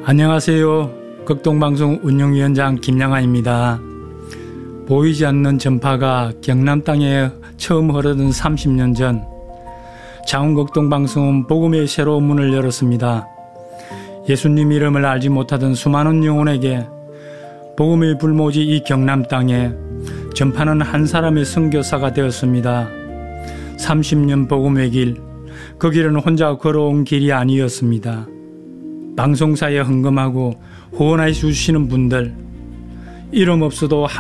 안녕하세요. 극동방송 운영위원장 김양아입니다. 보이지 않는 전파가 경남 땅에 처음 흐르던 30년 전, 자원극동방송은 복음의 새로운 문을 열었습니다. 예수님 이름을 알지 못하던 수많은 영혼에게 복음의 불모지 이 경남 땅에 전파는 한 사람의 선교사가 되었습니다. 30년 복음의 길, 그 길은 혼자 걸어온 길이 아니었습니다. 방송사에 헌금하고 후원해 주시는 분들, 이름 없어도